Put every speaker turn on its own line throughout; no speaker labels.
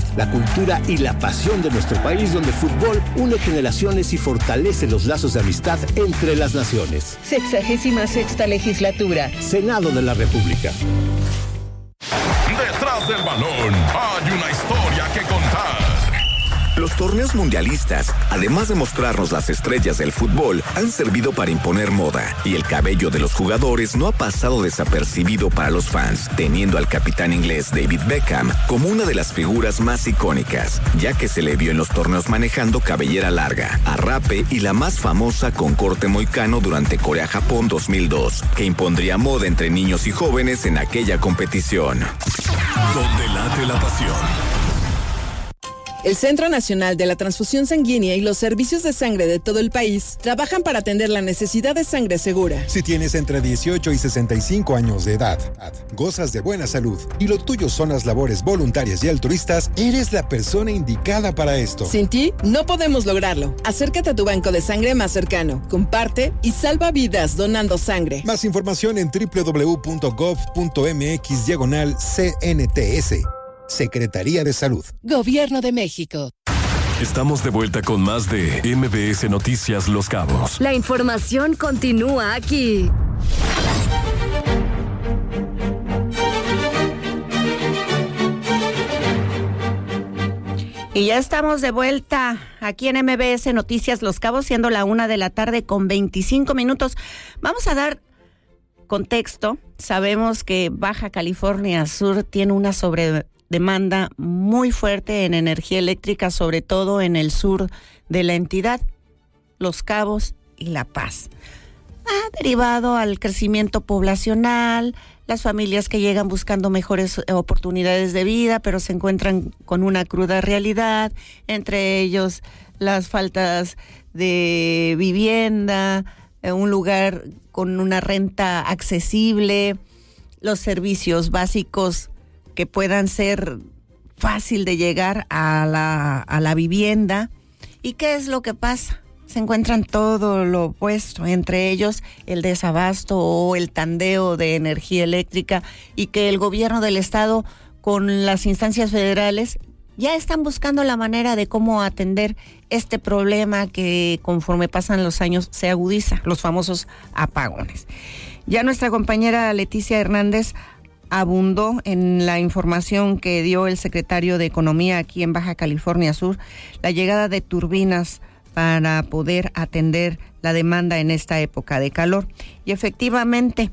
la cultura y la pasión de nuestro país, donde el fútbol une generaciones y fortalece los lazos de amistad entre las naciones.
66ª legislatura.
Senado de la República.
Detrás del balón hay una historia que contar.
Los torneos mundialistas, además de mostrarnos las estrellas del fútbol, han servido para imponer moda, y el cabello de los jugadores no ha pasado desapercibido para los fans, teniendo al capitán inglés David Beckham como una de las figuras más icónicas, ya que se le vio en los torneos manejando cabellera larga, arrape y la más famosa con corte moicano durante Corea-Japón 2002, que impondría moda entre niños y jóvenes en aquella competición.
Donde late la pasión.
El Centro Nacional de la Transfusión Sanguínea y los servicios de sangre de todo el país trabajan para atender la necesidad de sangre segura.
Si tienes entre 18 y 65 años de edad, gozas de buena salud y lo tuyo son las labores voluntarias y altruistas, eres la persona indicada para esto.
Sin ti, no podemos lograrlo. Acércate a tu banco de sangre más cercano, comparte y salva vidas donando sangre.
Más información en www.gov.mx/CNTS. Secretaría de Salud.
Gobierno de México.
Estamos de vuelta con más de MBS Noticias Los Cabos.
La información continúa aquí.
Y ya estamos de vuelta aquí en MBS Noticias Los Cabos, siendo la 1:00 con 25 minutos. Vamos a dar contexto. Sabemos que Baja California Sur tiene una sobredemanda muy fuerte en energía eléctrica, sobre todo en el sur de la entidad, Los Cabos y La Paz. Ha derivado al crecimiento poblacional, las familias que llegan buscando mejores oportunidades de vida, pero se encuentran con una cruda realidad, entre ellos las faltas de vivienda, un lugar con una renta accesible, los servicios básicos que puedan ser fácil de llegar a la vivienda. ¿Y qué es lo que pasa? Se encuentran todo lo opuesto, entre ellos el desabasto o el tandeo de energía eléctrica, y que el gobierno del estado con las instancias federales ya están buscando la manera de cómo atender este problema que conforme pasan los años se agudiza, los famosos apagones. Ya nuestra compañera Leticia Hernández abundó en la información que dio el secretario de Economía aquí en Baja California Sur, la llegada de turbinas para poder atender la demanda en esta época de calor. Y efectivamente,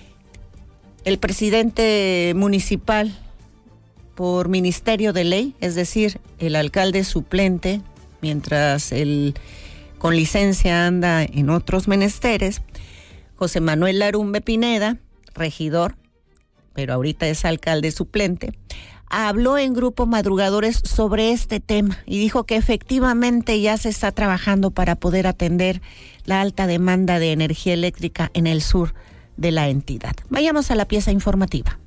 el presidente municipal por ministerio de ley, es decir, el alcalde suplente, mientras el con licencia anda en otros menesteres, José Manuel Larumbe Pineda, regidor, pero ahorita es alcalde suplente, habló en Grupo Madrugadores sobre este tema y dijo que efectivamente ya se está trabajando para poder atender la alta demanda de energía eléctrica en el sur de la entidad. Vayamos a la pieza informativa.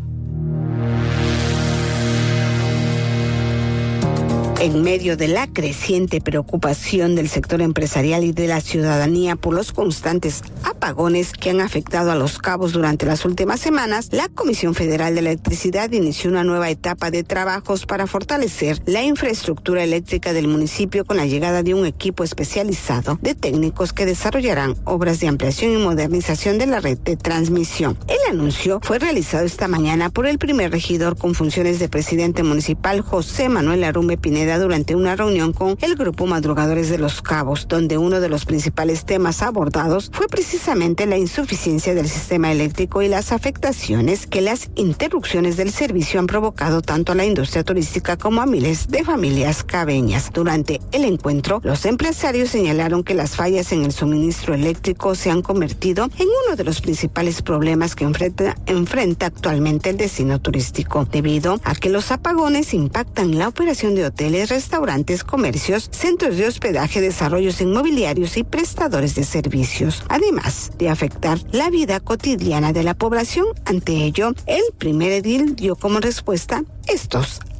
En medio de la creciente preocupación del sector empresarial y de la ciudadanía por los constantes apagones que han afectado a Los Cabos durante las últimas semanas, la Comisión Federal de Electricidad inició una nueva etapa de trabajos para fortalecer la infraestructura eléctrica del municipio con la llegada de un equipo especializado de técnicos que desarrollarán obras de ampliación y modernización de la red de transmisión. El anuncio fue realizado esta mañana por el primer regidor con funciones de presidente municipal, José Manuel Larumbe Pineda, durante una reunión con el Grupo Madrugadores de Los Cabos, donde uno de los principales temas abordados fue precisamente la insuficiencia del sistema eléctrico y las afectaciones que las interrupciones del servicio han provocado tanto a la industria turística como a miles de familias cabeñas. Durante el encuentro, los empresarios señalaron que las fallas en el suministro eléctrico se han convertido en uno de los principales problemas que enfrenta actualmente el destino turístico, debido a que los apagones impactan la operación de hoteles, restaurantes, comercios, centros de hospedaje, desarrollos inmobiliarios y prestadores de servicios, además de afectar la vida cotidiana de la población. Ante ello, el primer edil dio como respuesta estos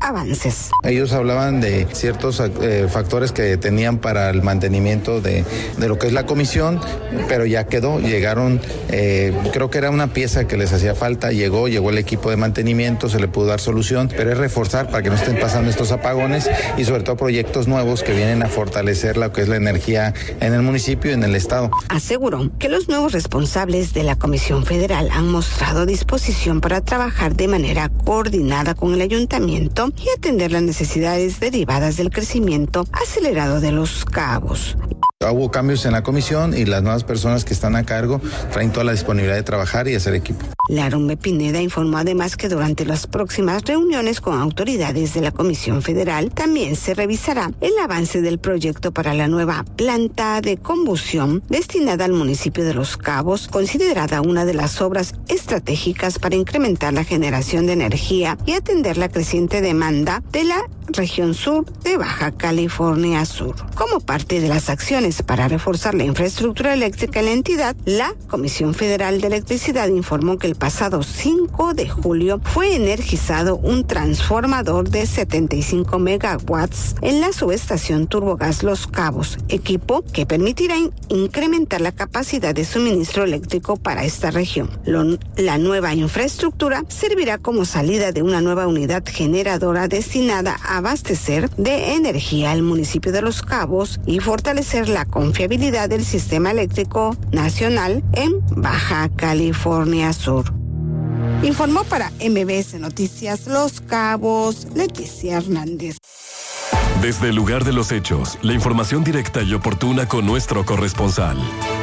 avances.
Ellos hablaban de ciertos factores que tenían para el mantenimiento de lo que es la comisión, pero ya quedó, llegaron, creo que era una pieza que les hacía falta, llegó el equipo de mantenimiento, se le pudo dar solución, pero es reforzar para que no estén pasando estos apagones y sobre todo proyectos nuevos que vienen a fortalecer lo que es la energía en el municipio y en el estado.
Aseguró que los nuevos responsables de la Comisión Federal han mostrado disposición para trabajar de manera coordinada con el ayuntamiento y atender las necesidades derivadas del crecimiento acelerado de Los Cabos.
Hubo cambios en la comisión y las nuevas personas que están a cargo traen toda la disponibilidad de trabajar y hacer equipo.
Larumbe Pineda informó además que durante las próximas reuniones con autoridades de la Comisión Federal también se revisará el avance del proyecto para la nueva planta de combustión destinada al municipio de Los Cabos, considerada una de las obras estratégicas para incrementar la generación de energía y atender la creciente demanda de la región sur de Baja California Sur. Como parte de las acciones para reforzar la infraestructura eléctrica en la entidad, la Comisión Federal de Electricidad informó que el pasado 5 de julio fue energizado un transformador de 75 megawatts en la subestación Turbogas Los Cabos, equipo que permitirá incrementar la capacidad de suministro eléctrico para esta región. La nueva infraestructura servirá como salida de una nueva unidad generadora destinada a abastecer de energía al municipio de Los Cabos y fortalecer la confiabilidad del sistema eléctrico nacional en Baja California Sur. Informó para MBS Noticias Los Cabos, Leticia Hernández.
Desde el lugar de los hechos, la información directa y oportuna con nuestro corresponsal.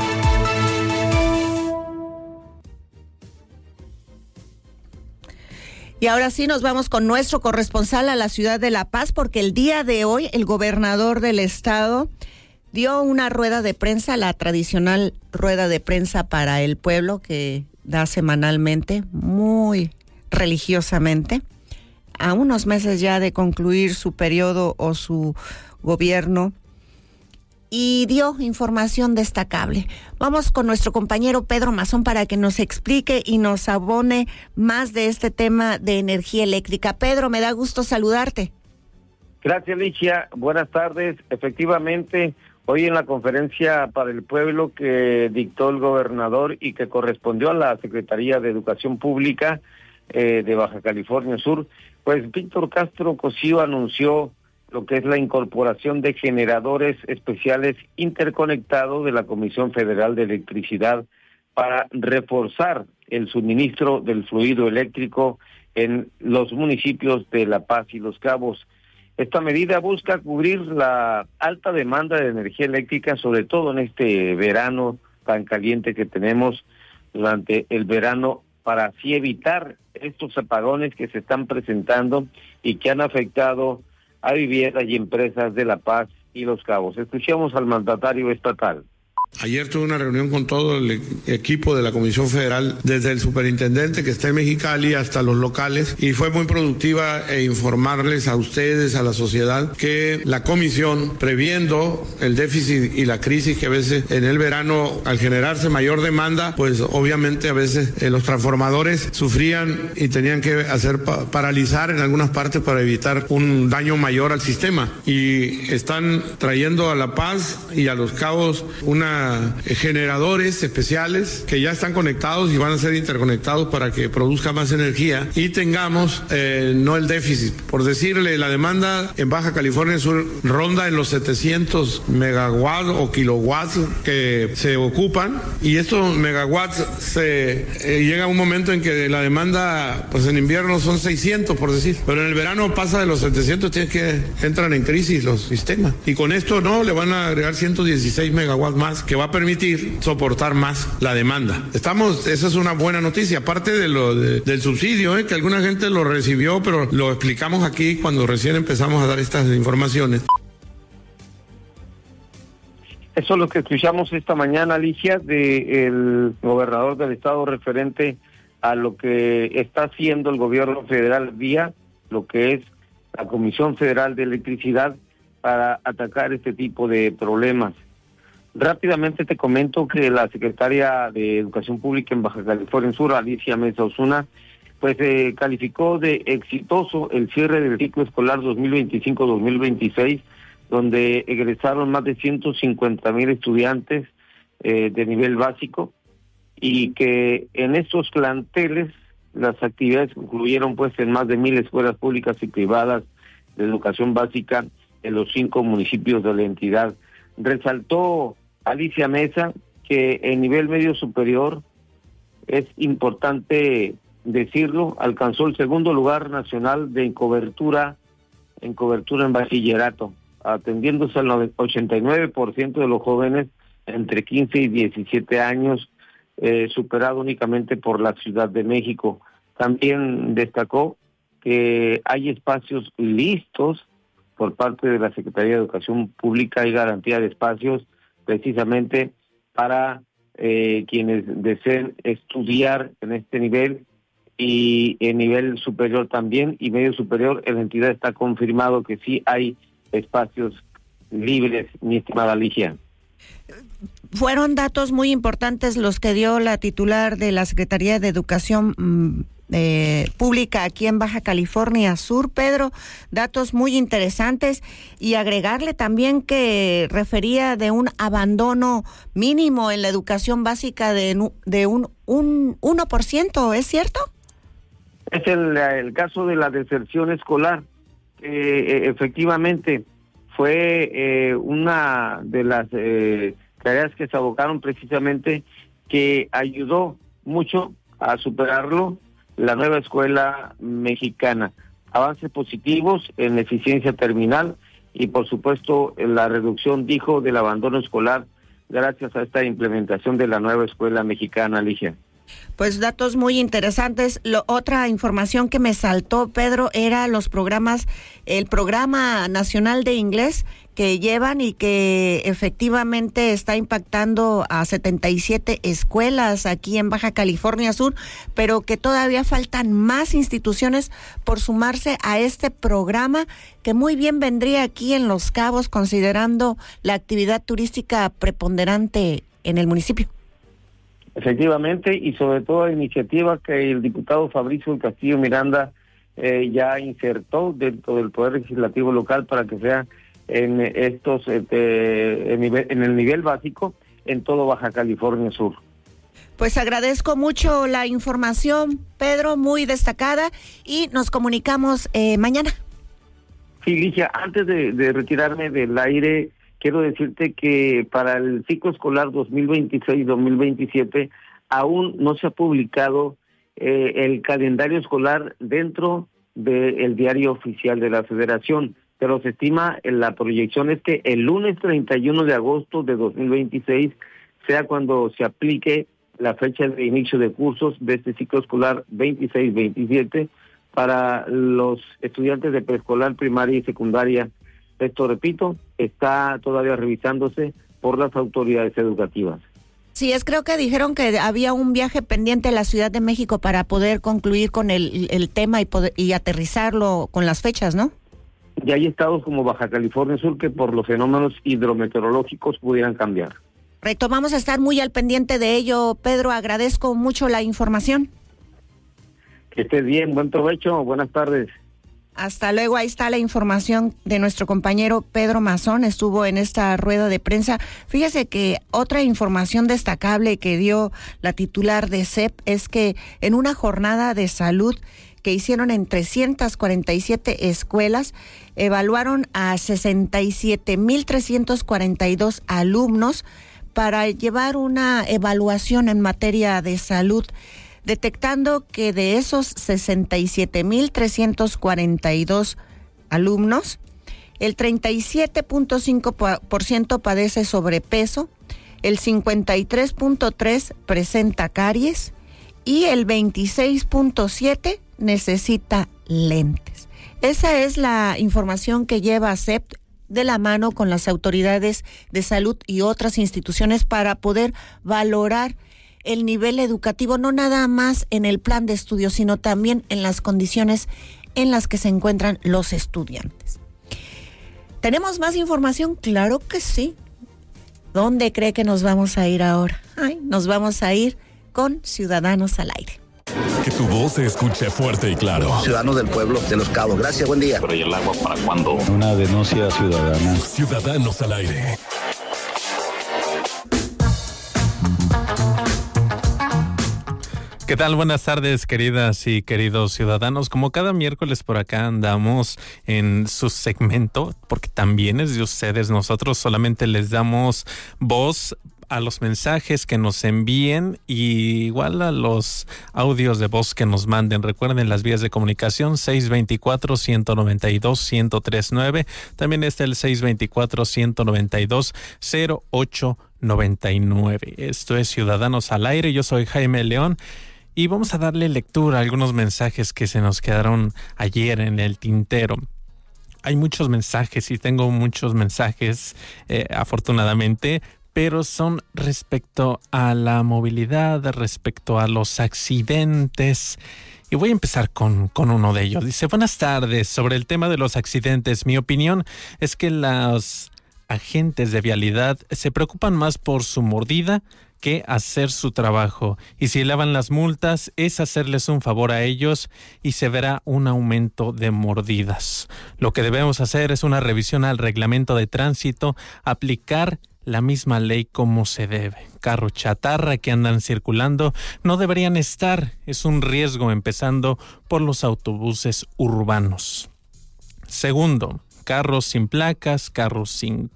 Y ahora sí nos vamos con nuestro corresponsal a la ciudad de La Paz, porque el día de hoy el gobernador del estado dio una rueda de prensa, la tradicional rueda de prensa para el pueblo que da semanalmente, muy religiosamente, a unos meses ya de concluir su periodo o su gobierno, y dio información destacable. Vamos con nuestro compañero Pedro Mazón para que nos explique y nos abone más de este tema de energía eléctrica. Pedro, me da gusto saludarte.
Gracias, Licia. Buenas tardes. Efectivamente, hoy en la conferencia para el pueblo que dictó el gobernador y que correspondió a la Secretaría de Educación Pública de Baja California Sur, pues Víctor Castro Cosío anunció lo que es la incorporación de generadores especiales interconectados de la Comisión Federal de Electricidad para reforzar el suministro del fluido eléctrico en los municipios de La Paz y Los Cabos. Esta medida busca cubrir la alta demanda de energía eléctrica, sobre todo en este verano tan caliente que tenemos durante el verano, para así evitar estos apagones que se están presentando y que han afectado a viviendas y empresas de La Paz y Los Cabos. Escuchemos al mandatario estatal.
Ayer tuve una reunión con todo el equipo de la Comisión Federal, desde el superintendente que está en Mexicali hasta los locales, y fue muy productiva informarles a ustedes, a la sociedad, que la comisión, previendo el déficit y la crisis que a veces en el verano, al generarse mayor demanda, pues obviamente a veces los transformadores sufrían y tenían que hacer paralizar en algunas partes para evitar un daño mayor al sistema, y están trayendo a La Paz y a Los Cabos generadores especiales que ya están conectados y van a ser interconectados para que produzca más energía y tengamos no el déficit. Por decirle, la demanda en Baja California Sur ronda en los 700 megawatts o kilowatts que se ocupan, y estos megawatts llega un momento en que la demanda, pues en invierno son 600 por decir, pero en el verano pasa de los 700, entran en crisis los sistemas, y con esto le van a agregar 116 megawatts más, que va a permitir soportar más la demanda. Esa es una buena noticia, aparte de del subsidio, que alguna gente lo recibió, pero lo explicamos aquí cuando recién empezamos a dar estas informaciones.
Eso es lo que escuchamos esta mañana, Alicia, del gobernador del estado referente a lo que está haciendo el gobierno federal vía lo que es la Comisión Federal de Electricidad para atacar este tipo de problemas. Rápidamente te comento que la secretaria de Educación Pública en Baja California Sur, Alicia Mesa Osuna, pues calificó de exitoso el cierre del ciclo escolar 2025-2026, donde egresaron más de 150,000 estudiantes de nivel básico, y que en estos planteles las actividades concluyeron pues en más de 1,000 escuelas públicas y privadas de educación básica en los 5 municipios de la entidad. Resaltó Alicia Mesa que el nivel medio superior, es importante decirlo, alcanzó el segundo lugar nacional de cobertura en bachillerato, atendiéndose al 89% de los jóvenes entre 15 y 17 años, superado únicamente por la Ciudad de México. También destacó que hay espacios listos por parte de la Secretaría de Educación Pública y garantía de espacios precisamente para quienes deseen estudiar en este nivel y en nivel superior también y medio superior. En la entidad está confirmado que sí hay espacios libres, mi estimada Ligia.
Fueron datos muy importantes los que dio la titular de la Secretaría de Educación Pública aquí en Baja California Sur, Pedro, datos muy interesantes, y agregarle también que refería de un abandono mínimo en la educación básica de un 1%, ¿es cierto?
Es el caso de la deserción escolar. Efectivamente fue una de las tareas que se abocaron precisamente, que ayudó mucho a superarlo la nueva escuela mexicana. Avances positivos en eficiencia terminal y por supuesto en la reducción, dijo, del abandono escolar gracias a esta implementación de la nueva escuela mexicana, Ligia.
Pues datos muy interesantes. Otra información que me saltó, Pedro, era el programa nacional de inglés que llevan y que efectivamente está impactando a 77 escuelas aquí en Baja California Sur, pero que todavía faltan más instituciones por sumarse a este programa, que muy bien vendría aquí en Los Cabos, considerando la actividad turística preponderante en el municipio.
Efectivamente, y sobre todo la iniciativa que el diputado Fabricio del Castillo Miranda ya insertó dentro del Poder Legislativo local para que sea en estos en el nivel básico en todo Baja California Sur.
Pues agradezco mucho la información, Pedro, muy destacada, y nos comunicamos mañana.
Sí, Ligia, antes de retirarme del aire, quiero decirte que para el ciclo escolar 2026-2027 aún no se ha publicado el calendario escolar dentro del diario oficial de la Federación, pero se estima en la proyección es que el lunes 31 de agosto de 2026 sea cuando se aplique la fecha de inicio de cursos de este ciclo escolar 26-27 para los estudiantes de preescolar, primaria y secundaria. Esto, repito, está todavía revisándose por las autoridades educativas.
Sí, creo que dijeron que había un viaje pendiente a la Ciudad de México para poder concluir con el tema y aterrizarlo con las fechas, ¿no?
Y hay estados como Baja California Sur que por los fenómenos hidrometeorológicos pudieran cambiar.
Correcto, vamos a estar muy al pendiente de ello, Pedro. Agradezco mucho la información.
Que estés bien, buen provecho, buenas tardes.
Hasta luego, ahí está la información de nuestro compañero Pedro Mazón, estuvo en esta rueda de prensa. Fíjese que otra información destacable que dio la titular de CEP es que en una jornada de salud que hicieron en 347 escuelas, evaluaron a 67,342 alumnos para llevar una evaluación en materia de salud, detectando que de esos 67,342 alumnos, el 37.5% padece sobrepeso, el 53.3% presenta caries y el 26.7% necesita lentes. Esa es la información que lleva CEP de la mano con las autoridades de salud y otras instituciones para poder valorar el nivel educativo, no nada más en el plan de estudio, sino también en las condiciones en las que se encuentran los estudiantes. ¿Tenemos más información? Claro que sí. ¿Dónde cree que nos vamos a ir ahora? Nos vamos a ir con Ciudadanos al Aire.
Que tu voz se escuche fuerte y claro.
Ciudadanos del pueblo de Los Cabos. Gracias, buen día.
¿Pero y el agua para cuándo?
Una denuncia ciudadana.
Ciudadanos al aire.
¿Qué tal? Buenas tardes, queridas y queridos ciudadanos. Como cada miércoles por acá andamos en su segmento, porque también es de ustedes. Nosotros solamente les damos voz a los mensajes que nos envíen y igual a los audios de voz que nos manden. Recuerden las vías de comunicación 624-192-1039. También está el 624-192-0899. Esto es Ciudadanos al Aire. Yo soy Jaime León. Y vamos a darle lectura a algunos mensajes que se nos quedaron ayer en el tintero. Hay muchos mensajes y tengo muchos mensajes, afortunadamente, pero son respecto a la movilidad, respecto a los accidentes. Y voy a empezar con uno de ellos. Dice, buenas tardes, sobre el tema de los accidentes. Mi opinión es que los agentes de vialidad se preocupan más por su mordida que hacer su trabajo, y si elevan las multas es hacerles un favor a ellos y se verá un aumento de mordidas. Lo que debemos hacer es una revisión al reglamento de tránsito, aplicar la misma ley como se debe. Carro chatarra que andan circulando no deberían estar, es un riesgo, empezando por los autobuses urbanos. Segundo, carros sin placas, carros sin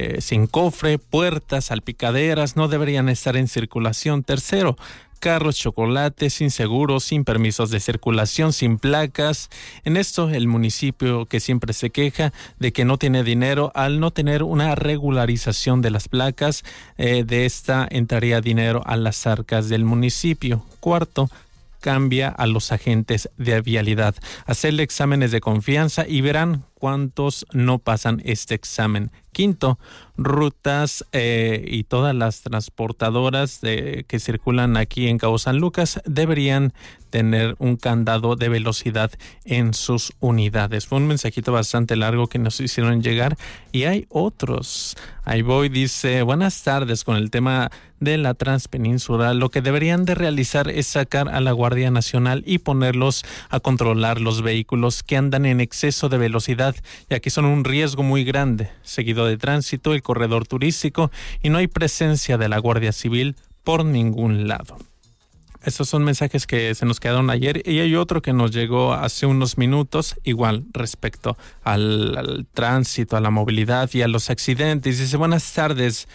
cofre, puertas, salpicaderas no deberían estar en circulación. Tercero, carros chocolate sin seguro, sin permisos de circulación, sin placas. En esto, el municipio que siempre se queja de que no tiene dinero, al no tener una regularización de las placas, de esta entraría dinero a las arcas del municipio. Cuarto, cambia a los agentes de vialidad. Hacerle exámenes de confianza y verán cuántos no pasan este examen. Quinto, rutas y todas las transportadoras que circulan aquí en Cabo San Lucas deberían tener un candado de velocidad en sus unidades. Fue un mensajito bastante largo que nos hicieron llegar y hay otros. Ahí voy, dice, buenas tardes, con el tema de la Transpenínsula. Lo que deberían de realizar es sacar a la Guardia Nacional y ponerlos a controlar los vehículos que andan en exceso de velocidad, ya que son un riesgo muy grande. Seguido de tránsito, el corredor turístico, y no hay presencia de la Guardia Civil por ningún lado. Estos son mensajes que se nos quedaron ayer y hay otro que nos llegó hace unos minutos, igual respecto al tránsito, a la movilidad y a los accidentes. Dice, buenas tardes,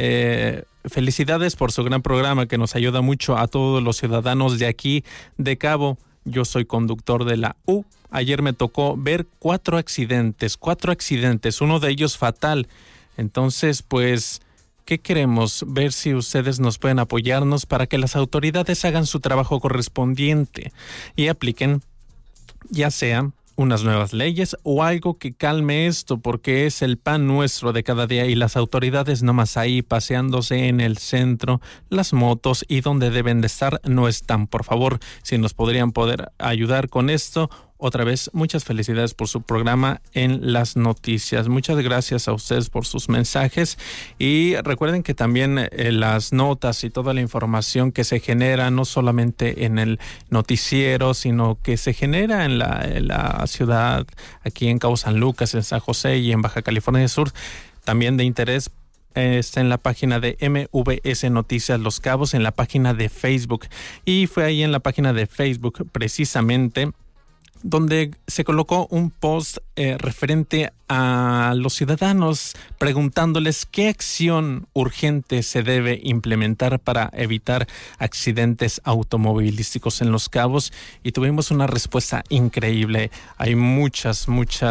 felicidades por su gran programa que nos ayuda mucho a todos los ciudadanos de aquí de Cabo. Yo soy conductor de la U. Ayer me tocó ver 4 accidentes, uno de ellos fatal. Entonces, pues, ¿qué queremos? Ver si ustedes nos pueden apoyarnos para que las autoridades hagan su trabajo correspondiente y apliquen, ya sea unas nuevas leyes o algo que calme esto, porque es el pan nuestro de cada día y las autoridades nomás ahí paseándose en el centro, las motos y donde deben de estar no están. Por favor, si nos podrían ayudar con esto. Otra vez, muchas felicidades por su programa en las noticias. Muchas gracias a ustedes por sus mensajes. Y recuerden que también las notas y toda la información que se genera, no solamente en el noticiero, sino que se genera en la ciudad, aquí en Cabo San Lucas, en San José y en Baja California Sur, también de interés, está en la página de MVS Noticias Los Cabos, en la página de Facebook. Y fue ahí en la página de Facebook, precisamente, donde se colocó un post referente a los ciudadanos preguntándoles qué acción urgente se debe implementar para evitar accidentes automovilísticos en Los Cabos, y tuvimos una respuesta increíble. Hay muchas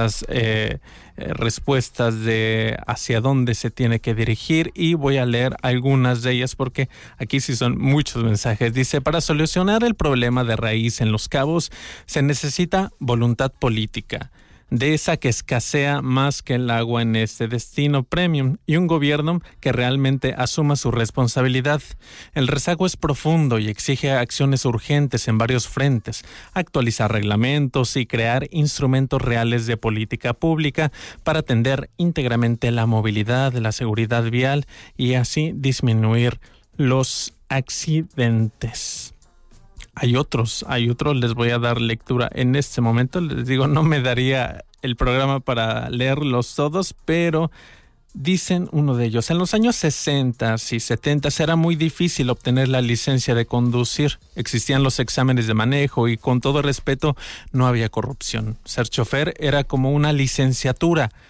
respuestas de hacia dónde se tiene que dirigir y voy a leer algunas de ellas porque aquí sí son muchos mensajes. Dice, para solucionar el problema de raíz en Los Cabos se necesita voluntad política, de esa que escasea más que el agua en este destino premium, y un gobierno que realmente asuma su responsabilidad. El rezago es profundo y exige acciones urgentes en varios frentes, actualizar reglamentos y crear instrumentos reales de política pública para atender íntegramente la movilidad, la seguridad vial y así disminuir los accidentes. hay otros, les voy a dar lectura en este momento. Les digo, no me daría el programa para leerlos todos, pero dicen uno de ellos: en los años 60 y 70 era muy difícil obtener la licencia de conducir. Existían los exámenes de manejo y, con todo respeto, no había corrupción. Ser chofer era como una licenciatura.